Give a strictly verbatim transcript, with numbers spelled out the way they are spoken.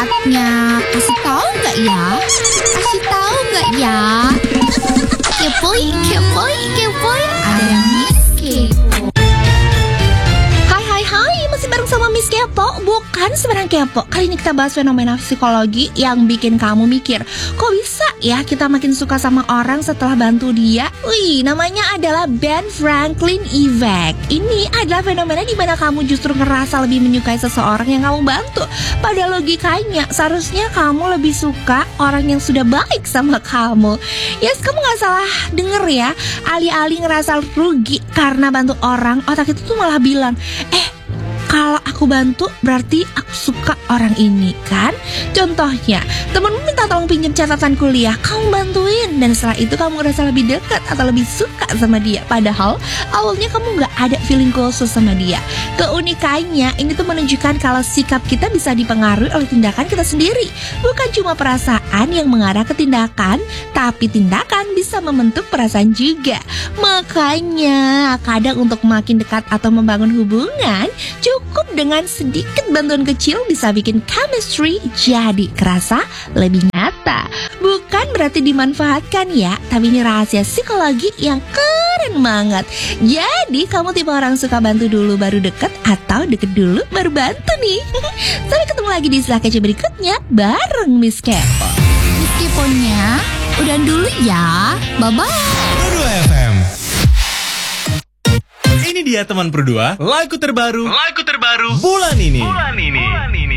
saatnya kasih tahu nggak ya? Kasih tahu nggak ya? Kepoy, kepoy, kepoy, ada Miss Kepo. Hai hai hai, masih bareng sama Miss Kepo. Bukan sembarang kepo. Kali ini kita bahas fenomena psikologi yang bikin kamu mikir, kok bisa ya kita makin suka sama orang setelah bantu dia? Wih, namanya adalah Ben Franklin Effect. Ini adalah fenomena di mana kamu justru ngerasa lebih menyukai seseorang yang kamu bantu. Pada logikanya, seharusnya kamu lebih suka orang yang sudah baik sama kamu. Yes, kamu gak salah denger ya. Alih-alih ngerasa rugi karena bantu orang, otak itu tuh malah bilang, eh, kalau aku bantu berarti aku suka orang ini kan? Contohnya, temenmu minta tolong pinjam catatan kuliah, kamu bantuin, dan setelah itu kamu ngerasa lebih dekat atau lebih suka sama dia. Padahal awalnya kamu gak ada feeling khusus sama dia. Keunikannya ini tuh menunjukkan kalau sikap kita bisa dipengaruhi oleh tindakan kita sendiri. Bukan cuma perasaan yang mengarah ke tindakan, tapi tindakan bisa membentuk perasaan juga. Makanya kadang untuk makin dekat atau membangun hubungan, cukup dengan sedikit bantuan kecil bisa bikin chemistry jadi kerasa lebih nyata. Bukan berarti dimanfaatkan ya, tapi ini rahasia psikologi yang keren banget. Jadi kamu tipe orang suka bantu dulu baru deket, atau deket dulu baru bantu nih? Sampai ketemu lagi di Setelah Kece berikutnya bareng Miss Kepo. Miss Keponya udah dulu ya. Bye-bye. Pro dua F M. Ini dia teman Pro dua, lagu terbaru, lagu terbaru bulan ini. Bulan ini. Bulan ini.